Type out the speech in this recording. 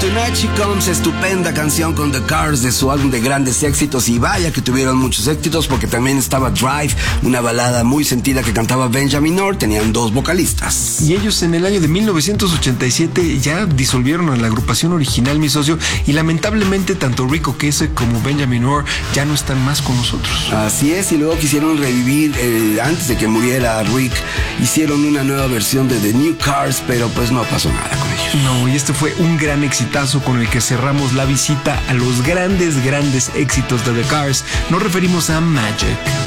Tonight She Comes, estupenda canción con The Cars de su álbum de grandes éxitos, y vaya que tuvieron muchos éxitos, porque también estaba Drive, una balada muy sentida que cantaba Benjamin Orr. Tenían dos vocalistas. Y ellos en el año de 1987 ya disolvieron a la agrupación original, mi socio, y lamentablemente tanto Rick Ocasek como Benjamin Orr ya no están más con nosotros. Así es, y luego quisieron revivir, antes de que muriera Rick, hicieron una nueva versión de The New Cars, pero pues no pasó nada con ellos. No, y este fue un gran exitazo con el que cerramos la visita a los grandes éxitos de The Cars. Nos referimos a Magic.